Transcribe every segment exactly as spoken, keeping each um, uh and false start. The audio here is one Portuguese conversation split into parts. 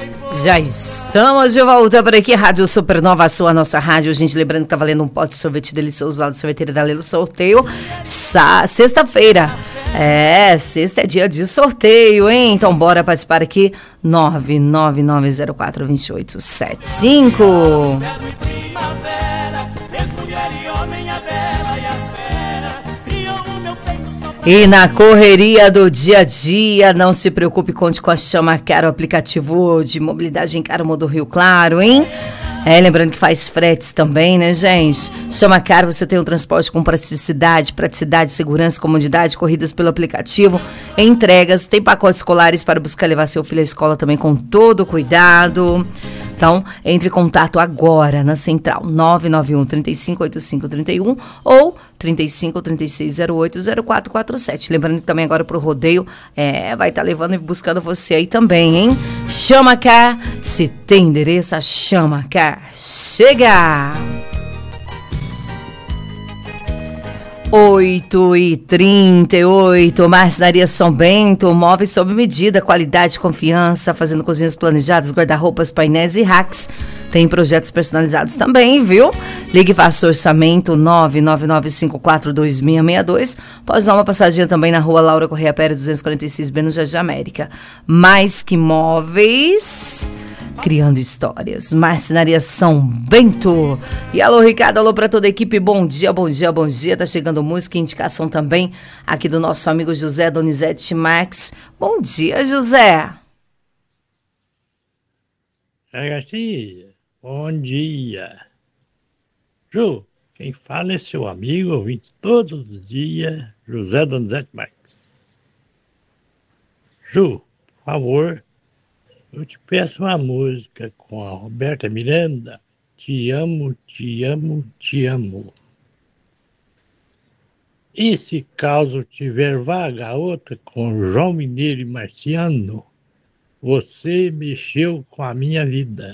Já estamos de volta por aqui, Rádio Supernova, a sua, nossa rádio. Gente, lembrando que tá valendo um pote de sorvete delicioso lá do sorveteiro da Lelo, sorteio sa- sexta-feira. É, sexta é dia de sorteio, hein? Então bora participar aqui, nove nove nove zero quatro dois oito sete cinco. E na correria do dia a dia, não se preocupe, conte com a Chama Car, o aplicativo de mobilidade em Carmo do Rio Claro, hein? É, lembrando que faz fretes também, né, gente? Chama Car, você tem um transporte com praticidade, praticidade, segurança, comodidade, corridas pelo aplicativo, entregas, tem pacotes escolares para buscar levar seu filho à escola também com todo cuidado. Então, entre em contato agora na central nove nove um, três cinco oito cinco, três um ou três cinco, três seis zero oito, zero quatro quatro sete. Lembrando que também agora pro rodeio é, vai estar tá levando e buscando você aí também, hein? Chama Car, se tem endereço, a Chama Car chega! oito e trinta e oito, Marcenaria São Bento, móveis sob medida, qualidade e confiança, fazendo cozinhas planejadas, guarda-roupas, painéis e racks. Tem projetos personalizados também, viu? Ligue e faça orçamento nove nove nove cinco quatro dois seis seis dois. Pode dar uma passadinha também na rua Laura Correia Pérez, duzentos e quarenta e seis B, no Jardim América. Mais que móveis, criando histórias. Marcenaria São Bento. E alô, Ricardo, alô pra toda a equipe. Bom dia, bom dia, bom dia. Tá chegando música e indicação também aqui do nosso amigo José Donizete Marques. Bom dia, José. É, Garcia, bom dia. Ju, quem fala é seu amigo, ouvinte todos os dias, José Donizete Marques. Ju, por favor, eu te peço uma música com a Roberta Miranda, Te Amo, Te Amo, Te Amo. E se caso tiver vaga outra com João Mineiro e Marciano, Você Mexeu com a Minha Vida.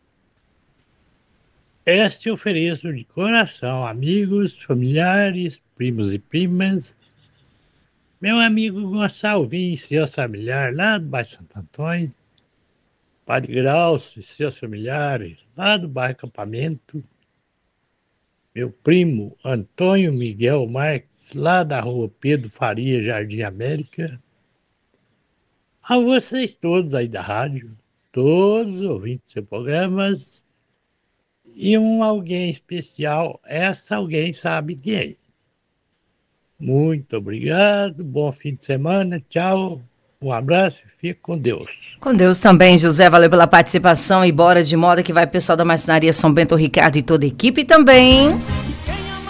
Esta eu ofereço de coração, amigos, familiares, primos e primas. Meu amigo Gonçalvinho e seus familiares lá do bairro Santo Antônio. Padre Graucio e seus familiares, lá do bairro Acampamento. Meu primo Antônio Miguel Marques, lá da rua Pedro Faria, Jardim América. A vocês todos aí da rádio, todos os ouvintes dos seus programas. E um alguém especial, essa alguém sabe quem. Muito obrigado, bom fim de semana, tchau. Um abraço e fique com Deus. Com Deus também, José. Valeu pela participação. E bora de moda que vai pessoal da Marcenaria São Bento, Ricardo e toda a equipe também.